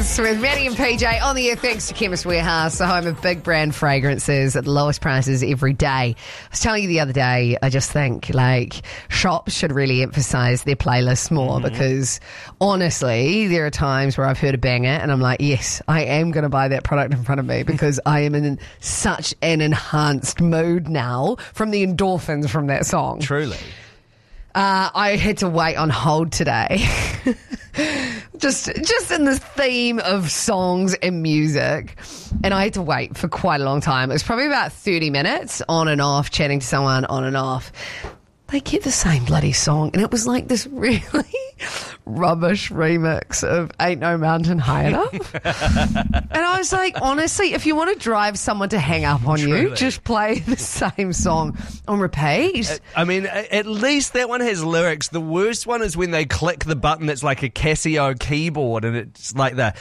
Is with Maddie and PJ on the air thanks to Chemist Warehouse, the home of big brand fragrances at the lowest prices every day. I was telling you the other day, I just think shops should really emphasise their playlists more because honestly, there are times where I've heard a banger and I'm like, yes, I am going to buy that product in front of me because I am in such an enhanced mood now from the endorphins from that song. Truly. I had to wait on hold today. just in the theme of songs and music. And I had to wait for quite a long time. It was probably about 30 minutes on and off, chatting to someone on and off. They get the same bloody song. And it was like this really rubbish remix of Ain't No Mountain High Enough. And I was like, honestly, if you want to drive someone to hang up on you, just play the same song on repeat. I mean, at least that one has lyrics. The worst one is when they click the button that's like a Casio keyboard and it's like the...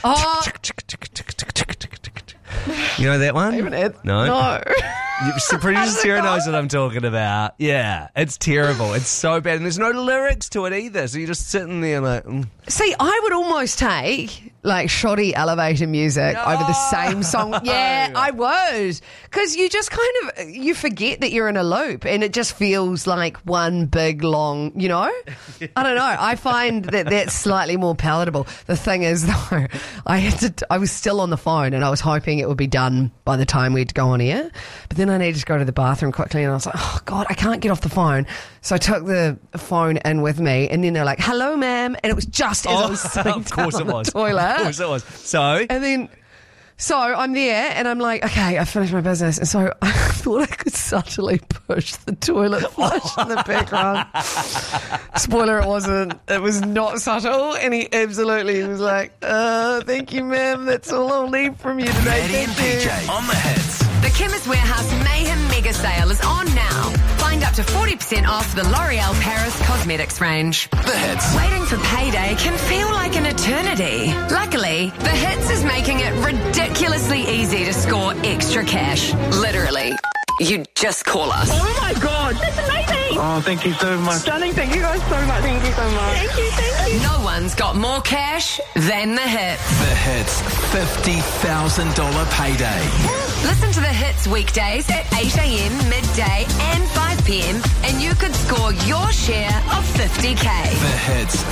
You know that one? No. Producer Sarah knows what I'm talking about. Yeah, it's terrible. It's so bad. And there's no lyrics to it either. So you're just sitting there like... See, I would almost take shoddy elevator music over the same song. Yeah, I would. Because you just kind of, you forget that you're in a loop and it just feels like one big long, I don't know. I find that that's slightly more palatable. The thing is though, I was still on the phone and I was hoping it would be done by the time we'd go on air. But then I needed to go to the bathroom quickly and I was like, oh God, I can't get off the phone. So I took the phone in with me and then they're like, hello ma'am. And it was just as I was sitting down on the toilet. Of course it was. So I'm there and I'm like, okay, I finished my business. And so I thought I could subtly push the toilet flush in the background. Spoiler, it wasn't. It was not subtle. And he absolutely was like, thank you, ma'am. That's all I'll need from you today. Maddie and PJ on the hits. The Chemist Warehouse Mayhem Mega Sale is on now. Find up to 40% off the L'Oreal Paris Cosmetics range. The Hits. Waiting for payday can feel like an eternity. Luckily, The Hits is making it ridiculously easy to score extra cash. Literally. You just call us. Oh my God, that's amazing. Oh, thank you so much. Stunning, thank you guys so much. Thank you so much. Thank you. No one's got more cash than The Hits. The Hits $50,000 payday. Listen to The Hits weekdays at 8 a.m, midday and 5 p.m. and you could score your share of $50,000. The Hits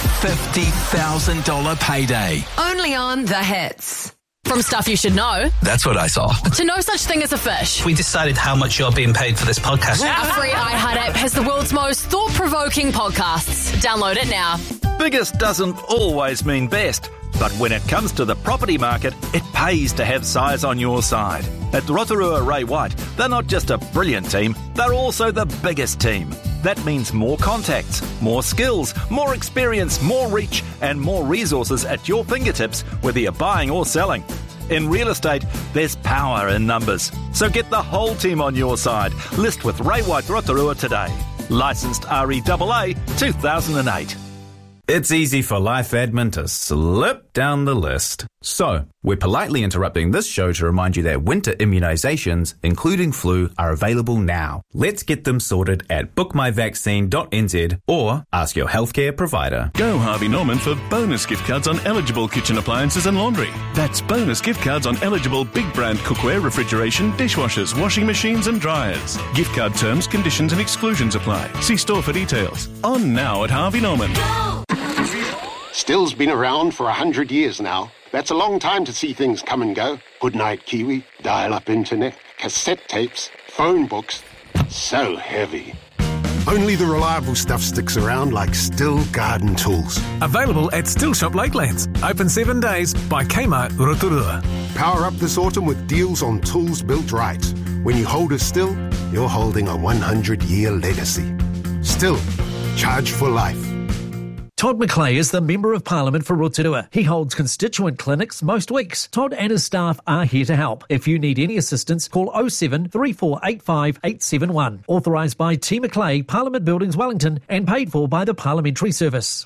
$50,000 payday. Only on The Hits. From Stuff You Should Know. That's what I saw. To no such thing as a fish. We decided how much you're being paid for this podcast. Our free iHeart app has the world's most thought-provoking podcasts. Download it now. Biggest doesn't always mean best, but when it comes to the property market, it pays to have size on your side. At Rotorua Ray White, they're not just a brilliant team, they're also the biggest team. That means more contacts, more skills, more experience, more reach, and more resources at your fingertips, whether you're buying or selling. In real estate, there's power in numbers. So get the whole team on your side. List with Ray White Rotorua today. Licensed REAA 2008. It's easy for Life Admin to slip down the list. So, we're politely interrupting this show to remind you that winter immunisations, including flu, are available now. Let's get them sorted at bookmyvaccine.nz or ask your healthcare provider. Go Harvey Norman for bonus gift cards on eligible kitchen appliances and laundry. That's bonus gift cards on eligible big brand cookware, refrigeration, dishwashers, washing machines and dryers. Gift card terms, conditions and exclusions apply. See store for details. On now at Harvey Norman. Go! Still's been around for 100 years now. That's a long time to see things come and go. Goodnight Kiwi, dial-up internet, cassette tapes, phone books. So heavy. Only the reliable stuff sticks around, like Still Garden Tools. Available at Still Shop Lakelands. Open 7 days by Kmart Rotorua. Power up this autumn with deals on tools built right. When you hold a Still, you're holding a 100-year legacy. Still, charge for life. Todd McClay is the Member of Parliament for Rotorua. He holds constituent clinics most weeks. Todd and his staff are here to help. If you need any assistance, call 07 3485 871. Authorised by T McClay, Parliament Buildings, Wellington, and paid for by the Parliamentary Service.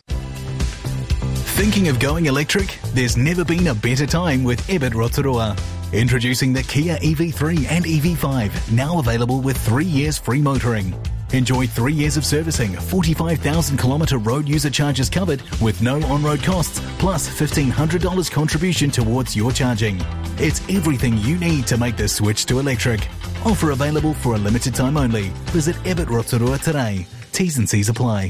Thinking of going electric? There's never been a better time with Ebbett Rotorua. Introducing the Kia EV3 and EV5, now available with 3 years free motoring. Enjoy 3 years of servicing, 45,000 kilometre road user charges covered with no on-road costs, plus $1,500 contribution towards your charging. It's everything you need to make the switch to electric. Offer available for a limited time only. Visit Ebit Rotorua today. T's and C's apply.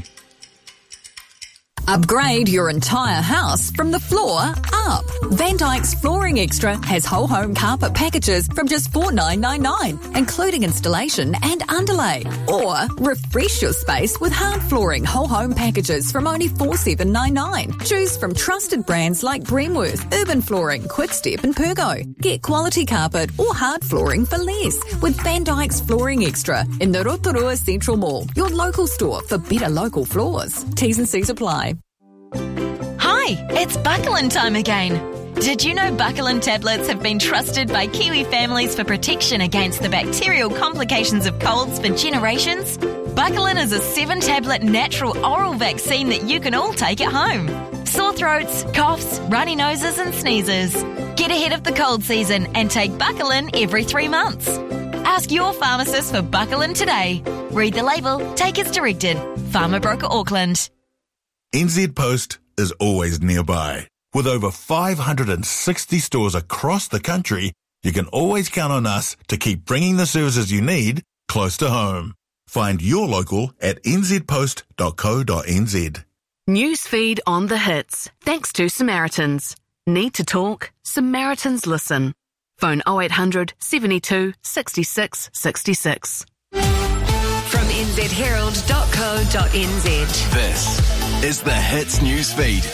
Upgrade your entire house from the floor up. Van Dyke's Flooring Extra has whole home carpet packages from just $4,999, including installation and underlay. Or refresh your space with hard flooring whole home packages from only $4,799. Choose from trusted brands like Bremworth, Urban Flooring, Quickstep and Pergo. Get quality carpet or hard flooring for less with Van Dyke's Flooring Extra in the Rotorua Central Mall, your local store for better local floors. T's and C's apply. Hi, it's Buckland time again. Did you know Buckland tablets have been trusted by Kiwi families for protection against the bacterial complications of colds for generations? Buckland is a 7-tablet natural oral vaccine that you can all take at home. Sore throats, coughs, runny noses and sneezes. Get ahead of the cold season and take Buckland every 3 months. Ask your pharmacist for Buckland today. Read the label, take as directed. Pharma Broker Auckland. NZ Post is always nearby. With over 560 stores across the country, you can always count on us to keep bringing the services you need close to home. Find your local at nzpost.co.nz. Newsfeed on the hits, thanks to Samaritans. Need to talk? Samaritans listen. Phone 0800 72 66 66. From nzherald.co.nz. This is the Hits Newsfeed.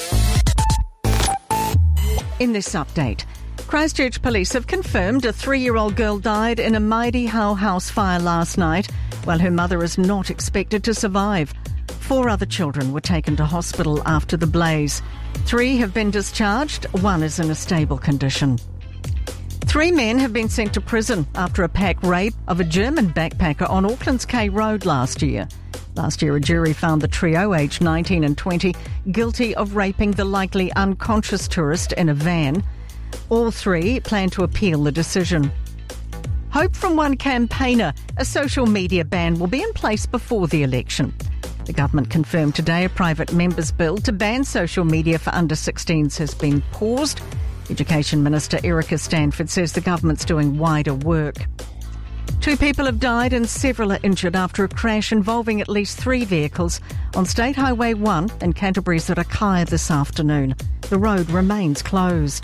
In this update, Christchurch police have confirmed a 3-year-old girl died in a Maidi Hau house fire last night, while her mother is not expected to survive. 4 other children were taken to hospital after the blaze. 3 have been discharged, 1 is in a stable condition. 3 men have been sent to prison after a pack rape of a German backpacker on Auckland's K Road last year. Last year, a jury found the trio, aged 19 and 20, guilty of raping the likely unconscious tourist in a van. All 3 plan to appeal the decision. Hope from one campaigner: a social media ban will be in place before the election. The government confirmed today a private member's bill to ban social media for under-16s has been paused. Education Minister Erica Stanford says the government's doing wider work. 2 people have died and several are injured after a crash involving at least 3 vehicles on State Highway 1 in Canterbury's Rakaia this afternoon. The road remains closed.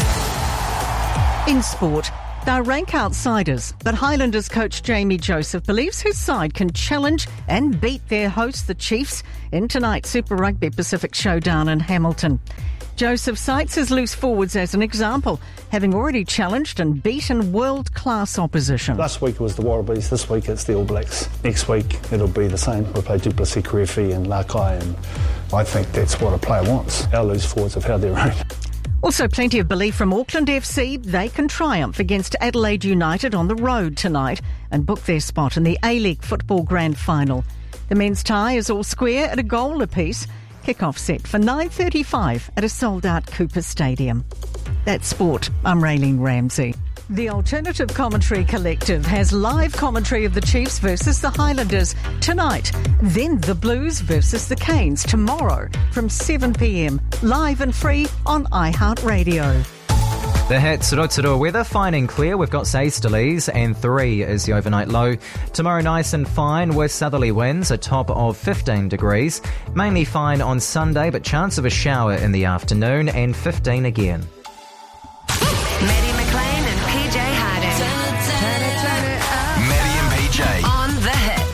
In sport, they're rank outsiders, but Highlanders coach Jamie Joseph believes his side can challenge and beat their hosts, the Chiefs, in tonight's Super Rugby Pacific Showdown in Hamilton. Joseph cites his loose forwards as an example, having already challenged and beaten world-class opposition. Last week it was the Wallabies, this week it's the All Blacks. Next week it'll be the same. We'll play Du Plessis, Karefi and Lakai, and I think that's what a player wants. Our loose forwards have held their own. Also plenty of belief from Auckland FC. They can triumph against Adelaide United on the road tonight and book their spot in the A-League Football Grand Final. The men's tie is all square at a goal apiece. Kick-off set for 9:35 at a sold-out Cooper Stadium. That's sport. I'm Raylene Ramsey. The Alternative Commentary Collective has live commentary of the Chiefs versus the Highlanders tonight. Then the Blues versus the Canes tomorrow from 7 p.m. live and free on iHeartRadio. The Hits, Rotorua weather, fine and clear. We've got easterlies and 3 is the overnight low. Tomorrow nice and fine with southerly winds, a top of 15 degrees. Mainly fine on Sunday, but chance of a shower in the afternoon and 15 again. Maddie McLean and PJ Harding. Maddie and PJ. On the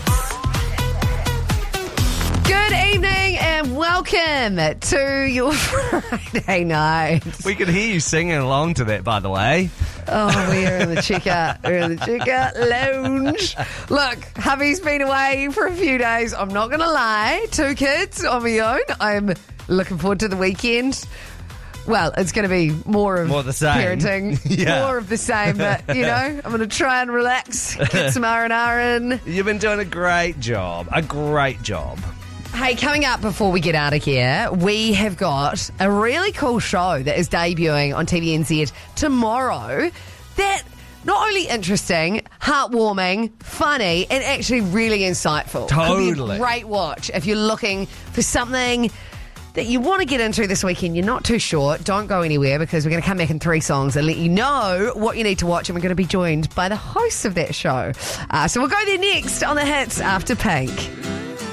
Hits. Good evening and welcome to your Friday night. We could hear you singing along to that, by the way. Oh, we're in the checkout. We're in the checkout lounge. Look, hubby's been away for a few days. I'm not going to lie. 2 kids on my own. I'm looking forward to the weekend. Well, it's going to be more of the same. Parenting, more of the same. But, you know, I'm going to try and relax, get some R&R in. You've been doing a great job. A great job. Hey, coming up before we get out of here, we have got a really cool show that is debuting on TVNZ tomorrow that not only interesting, heartwarming, funny, and actually really insightful. Totally. Could be a great watch if you're looking for something that you want to get into this weekend. You're not too sure. Don't go anywhere, because we're going to come back in 3 songs and let you know what you need to watch, and we're going to be joined by the hosts of that show. So we'll go there next on The Hits after Pink.